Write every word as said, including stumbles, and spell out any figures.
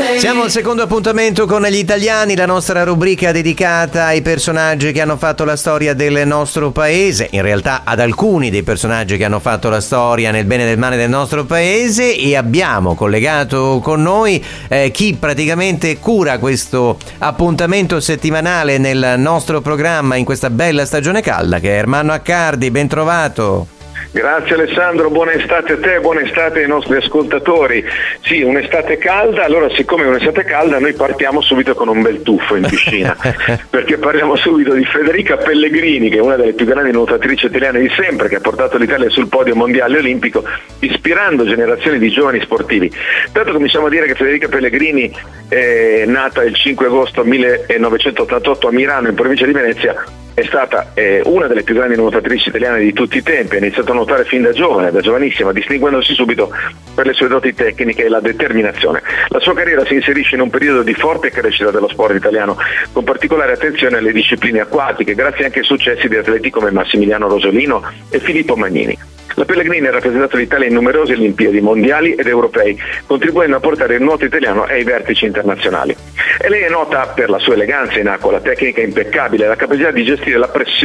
Siamo al secondo appuntamento con gli italiani, la nostra rubrica dedicata ai personaggi che hanno fatto la storia del nostro paese, in realtà ad alcuni dei personaggi che hanno fatto la storia nel bene e nel male del nostro paese, e abbiamo collegato con noi eh, chi praticamente cura questo appuntamento settimanale nel nostro programma in questa bella stagione calda, che è Ermanno Accardi. Ben trovato. Grazie Alessandro, buona estate a te e buona estate ai nostri ascoltatori. Sì, un'estate calda, allora siccome è un'estate calda noi partiamo subito con un bel tuffo in piscina, perché parliamo subito di Federica Pellegrini, che è una delle più grandi nuotatrici italiane di sempre, che ha portato l'Italia sul podio mondiale olimpico, ispirando generazioni di giovani sportivi. Tanto cominciamo a dire che Federica Pellegrini è nata il cinque agosto millenovecentottantotto a Mirano, in provincia di Venezia. È stata eh, una delle più grandi nuotatrici italiane di tutti i tempi, ha iniziato a nuotare fin da giovane, da giovanissima, distinguendosi subito per le sue doti tecniche e la determinazione. La sua carriera si inserisce in un periodo di forte crescita dello sport italiano, con particolare attenzione alle discipline acquatiche, grazie anche ai successi di atleti come Massimiliano Rosolino e Filippo Magnini. La Pellegrini ha rappresentato l'Italia in numerose Olimpiadi mondiali ed europei, contribuendo a portare il nuoto italiano ai vertici internazionali. E lei è nota per la sua eleganza in acqua, la tecnica impeccabile, la capacità di gestire la pressione